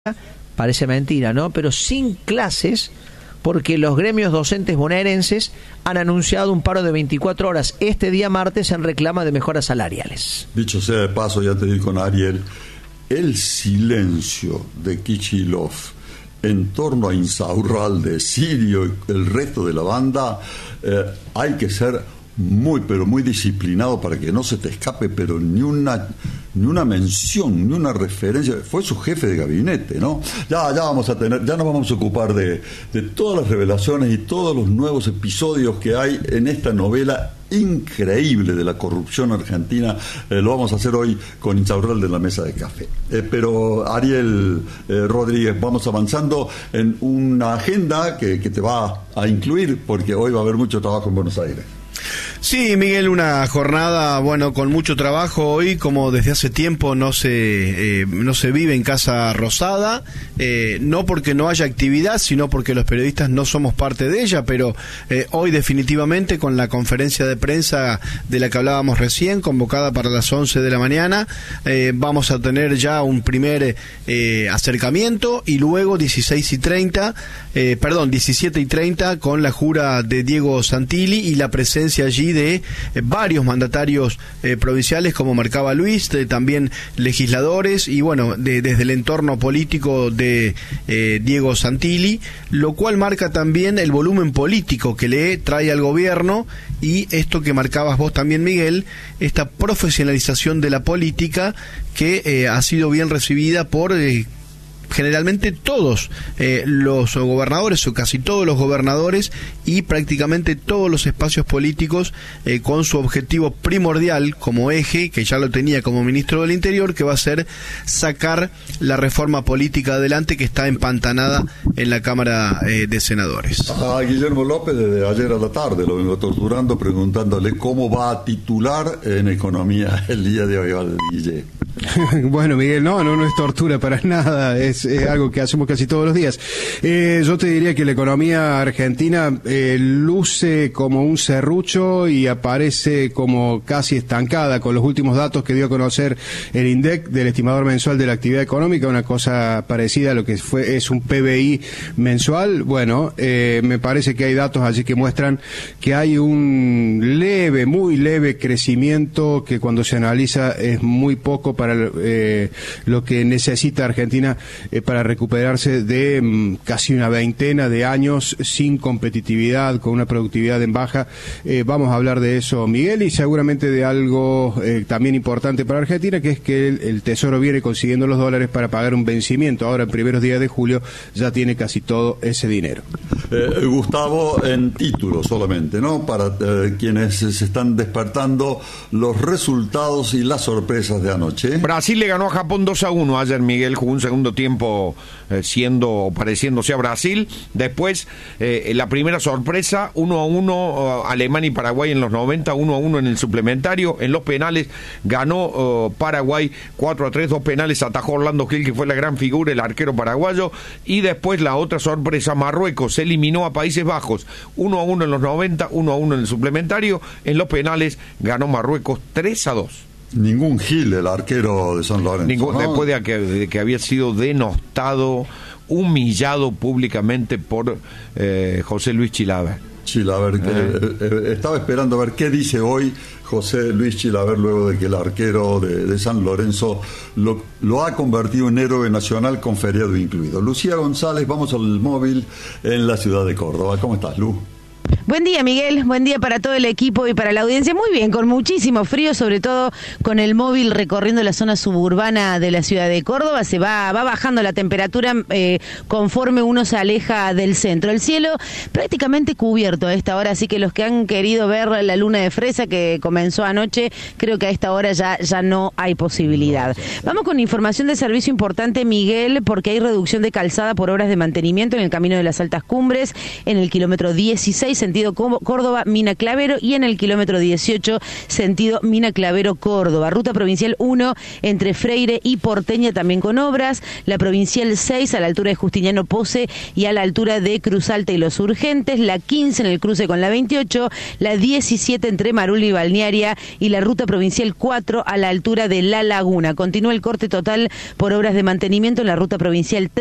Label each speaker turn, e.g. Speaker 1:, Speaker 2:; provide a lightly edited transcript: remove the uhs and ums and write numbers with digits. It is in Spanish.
Speaker 1: parece mentira, ¿no? Pero sin clases, porque los gremios docentes bonaerenses han anunciado un paro de 24 horas este día martes en reclama de mejoras salariales.
Speaker 2: Dicho sea de paso, ya te digo con Ariel, el silencio de Kicillof en torno a Insaurralde, Sirio y el resto de la banda, hay que ser pero muy disciplinado para que no se te escape, pero ni una mención, ni una referencia. Fue su jefe de gabinete, ¿no? Ya nos vamos a ocupar de todas las revelaciones y todos los nuevos episodios que hay en esta novela increíble de la corrupción argentina. Lo vamos a hacer hoy con Insaurralde en la mesa de café. Pero Ariel Rodríguez, vamos avanzando en una agenda que te va a incluir, porque hoy va a haber mucho trabajo en Buenos Aires.
Speaker 3: Sí, Miguel, una jornada, con mucho trabajo hoy, como desde hace tiempo no se vive en Casa Rosada, no porque no haya actividad, sino porque los periodistas no somos parte de ella, pero hoy definitivamente con la conferencia de prensa de la que hablábamos recién, convocada para las 11 de la mañana, vamos a tener ya un primer acercamiento, y luego 17:30 con la jura de Diego Santilli y la presencia allí de varios mandatarios provinciales, como marcaba Luis, también legisladores y desde el entorno político de Diego Santilli, lo cual marca también el volumen político que le trae al gobierno, y esto que marcabas vos también, Miguel, esta profesionalización de la política que ha sido bien recibida por generalmente todos los gobernadores, o casi todos los gobernadores, y prácticamente todos los espacios políticos, con su objetivo primordial como eje, que ya lo tenía como ministro del Interior, que va a ser sacar la reforma política adelante, que está empantanada en la Cámara de Senadores.
Speaker 2: A Guillermo López desde ayer a la tarde lo vengo torturando, preguntándole cómo va a titular en economía el día de hoy al Guille.
Speaker 4: Bueno, Miguel, no es tortura para nada, es algo que hacemos casi todos los días. Yo te diría que la economía argentina luce como un serrucho y aparece como casi estancada con los últimos datos que dio a conocer el INDEC del estimador mensual de la actividad económica, una cosa parecida a lo que es un PBI mensual. Me parece que hay datos allí que muestran que hay un muy leve crecimiento, que cuando se analiza es muy poco para lo que necesita Argentina para recuperarse de casi una veintena de años sin competitividad, con una productividad en baja. Vamos a hablar de eso, Miguel, y seguramente de algo también importante para Argentina, que es que el Tesoro viene consiguiendo los dólares para pagar un vencimiento. Ahora, en primeros días de julio, ya tiene casi todo ese dinero.
Speaker 2: Gustavo, en título solamente, ¿no? Para quienes se están despertando, los resultados y las sorpresas de anoche.
Speaker 5: Brasil le ganó a Japón 2-1 ayer, Miguel, jugó un segundo tiempo pareciéndose a Brasil. Después, la primera sorpresa, 1-1 Alemania y Paraguay en los 90, 1-1 en el suplementario. En los penales ganó Paraguay 4-3, 2 penales atajó Orlando Gil, que fue la gran figura, el arquero paraguayo. Y después la otra sorpresa, Marruecos eliminó a Países Bajos 1-1 en los 90, 1-1 en el suplementario. En los penales ganó Marruecos 3-2.
Speaker 2: Ningún Gil, el arquero de San Lorenzo, ¿no?
Speaker 5: Después de que había sido denostado, humillado públicamente por José Luis Chilaver. Estaba
Speaker 2: esperando a ver qué dice hoy José Luis Chilaver, luego de que el arquero de San Lorenzo lo ha convertido en héroe nacional con feriado incluido. Lucía González, vamos al móvil en la ciudad de Córdoba. ¿Cómo estás, Lu?
Speaker 6: Buen día, Miguel, buen día para todo el equipo y para la audiencia. Muy bien, con muchísimo frío, sobre todo con el móvil recorriendo la zona suburbana de la ciudad de Córdoba. Se va bajando la temperatura conforme uno se aleja del centro. El cielo prácticamente cubierto a esta hora, así que los que han querido ver la luna de fresa que comenzó anoche, creo que a esta hora ya no hay posibilidad. Vamos con información de servicio importante, Miguel, porque hay reducción de calzada por obras de mantenimiento en el camino de las Altas Cumbres, en el kilómetro 16 sentido Córdoba, Mina Clavero, y en el kilómetro 18, sentido Mina Clavero, Córdoba. Ruta provincial 1 entre Freire y Porteña, también con obras. La provincial 6 a la altura de Justiniano Pose y a la altura de Cruz Alta y Los Urgentes. La 15 en el cruce con la 28. La 17 entre Marul y Balnearia. Y la ruta provincial 4 a la altura de La Laguna. Continúa el corte total por obras de mantenimiento en la ruta provincial 3.